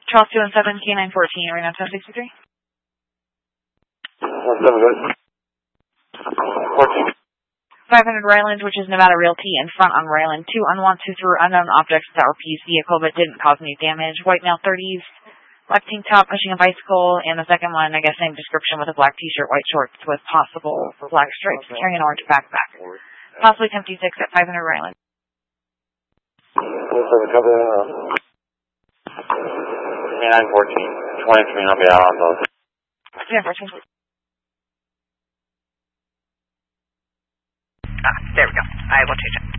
Charles 2 and 7, K914, Arena 1063. 7 good. 14. 500 Ryland, which is Nevada Realty, in front on Ryland. 2 unwanted through unknown objects to RP's vehicle, but didn't cause any damage. White male 30s, black tank top, pushing a bicycle, and the second one, I guess, same description with a black t-shirt, white shorts with possible black stripes, carrying an orange backpack. Possibly 56 at 500 Ryland. 914, 23, I'll be out on those. Yeah, 14. There we go. I will change it.